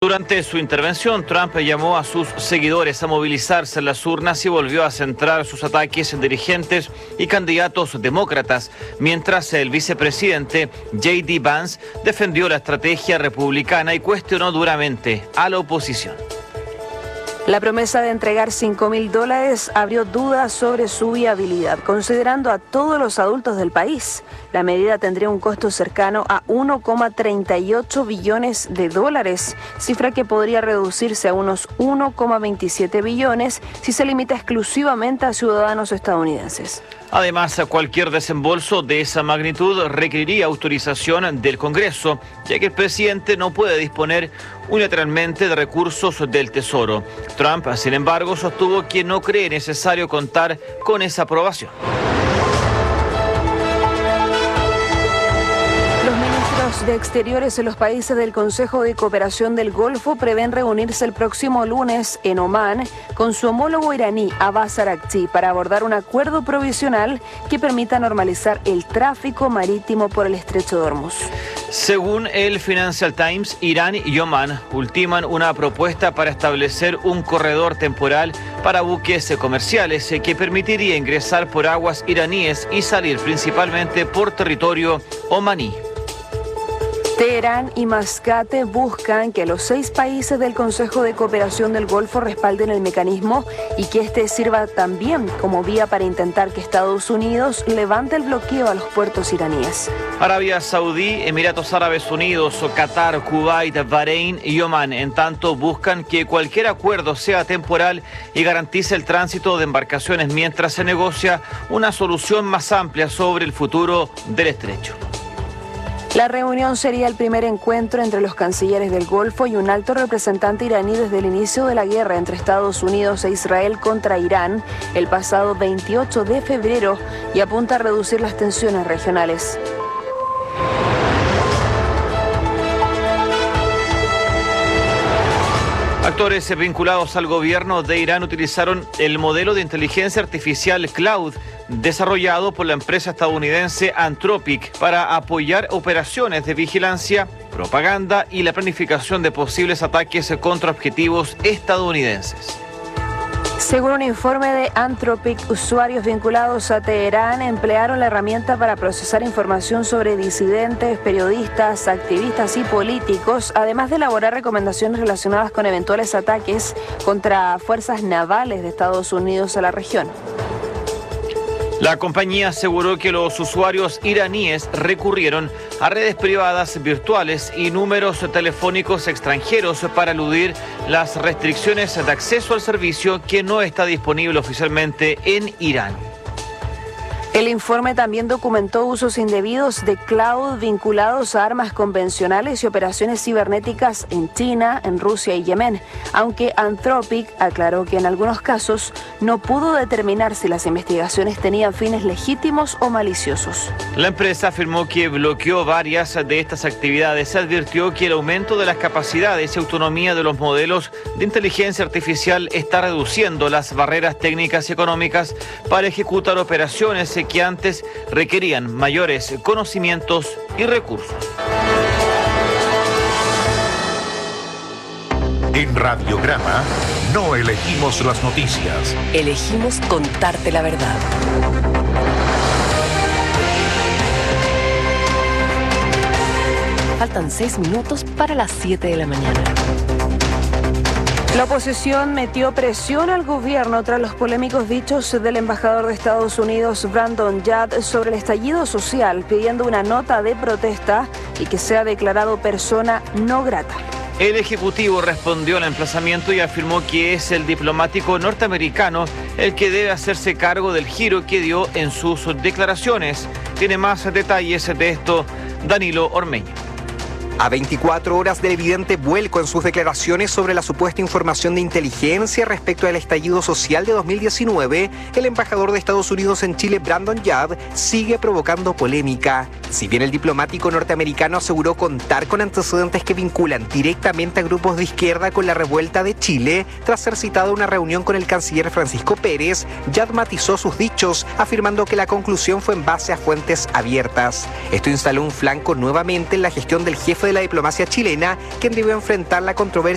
Durante su intervención, Trump llamó a sus seguidores a movilizarse en las urnas y volvió a centrar sus ataques en dirigentes y candidatos demócratas, mientras el vicepresidente J.D. Vance defendió la estrategia republicana y cuestionó duramente a la oposición. La promesa de entregar $5.000 abrió dudas sobre su viabilidad, considerando a todos los adultos del país. La medida tendría un costo cercano a $1,38 billones, cifra que podría reducirse a unos 1,27 billones si se limita exclusivamente a ciudadanos estadounidenses. Además, cualquier desembolso de esa magnitud requeriría autorización del Congreso, ya que el presidente no puede disponer unilateralmente de recursos del Tesoro. Trump, sin embargo, sostuvo que no cree necesario contar con esa aprobación. De Exteriores en los países del Consejo de Cooperación del Golfo prevén reunirse el próximo lunes en Omán con su homólogo iraní Abbas Araghchi para abordar un acuerdo provisional que permita normalizar el tráfico marítimo por el estrecho de Hormuz. Según el Financial Times, Irán y Omán ultiman una propuesta para establecer un corredor temporal para buques comerciales que permitiría ingresar por aguas iraníes y salir principalmente por territorio omaní. Teherán y Mascate buscan que los 6 países del Consejo de Cooperación del Golfo respalden el mecanismo y que este sirva también como vía para intentar que Estados Unidos levante el bloqueo a los puertos iraníes. Arabia Saudí, Emiratos Árabes Unidos, Qatar, Kuwait, Bahrein y Omán, en tanto, buscan que cualquier acuerdo sea temporal y garantice el tránsito de embarcaciones mientras se negocia una solución más amplia sobre el futuro del estrecho. La reunión sería el primer encuentro entre los cancilleres del Golfo y un alto representante iraní desde el inicio de la guerra entre Estados Unidos e Israel contra Irán el pasado 28 de febrero y apunta a reducir las tensiones regionales. Actores vinculados al gobierno de Irán utilizaron el modelo de inteligencia artificial Cloud desarrollado por la empresa estadounidense Anthropic para apoyar operaciones de vigilancia, propaganda y la planificación de posibles ataques contra objetivos estadounidenses. Según un informe de Anthropic, usuarios vinculados a Teherán emplearon la herramienta para procesar información sobre disidentes, periodistas, activistas y políticos, además de elaborar recomendaciones relacionadas con eventuales ataques contra fuerzas navales de Estados Unidos a la región. La compañía aseguró que los usuarios iraníes recurrieron a redes privadas virtuales y números telefónicos extranjeros para eludir las restricciones de acceso al servicio que no está disponible oficialmente en Irán. El informe también documentó usos indebidos de cloud vinculados a armas convencionales y operaciones cibernéticas en China, en Rusia y Yemen, aunque Anthropic aclaró que en algunos casos no pudo determinar si las investigaciones tenían fines legítimos o maliciosos. La empresa afirmó que bloqueó varias de estas actividades. Se advirtió que el aumento de las capacidades y autonomía de los modelos de inteligencia artificial está reduciendo las barreras técnicas y económicas para ejecutar operaciones que antes requerían mayores conocimientos y recursos. En Radiograma no elegimos las noticias. Elegimos contarte la verdad. Faltan 6 minutos para las 7 de la mañana. La oposición metió presión al gobierno tras los polémicos dichos del embajador de Estados Unidos, Brandon Judd, sobre el estallido social, pidiendo una nota de protesta y que sea declarado persona no grata. El Ejecutivo respondió al emplazamiento y afirmó que es el diplomático norteamericano el que debe hacerse cargo del giro que dio en sus declaraciones. Tiene más detalles de esto Danilo Ormeño. A 24 horas del evidente vuelco en sus declaraciones sobre la supuesta información de inteligencia respecto al estallido social de 2019, el embajador de Estados Unidos en Chile, Brandon Judd, sigue provocando polémica. Si bien el diplomático norteamericano aseguró contar con antecedentes que vinculan directamente a grupos de izquierda con la revuelta de Chile, tras ser citado a una reunión con el canciller Francisco Pérez, Judd matizó sus dichos, afirmando que la conclusión fue en base a fuentes abiertas. Esto instaló un flanco nuevamente en la gestión del jefe de la diplomacia chilena, quien debió enfrentar la controversia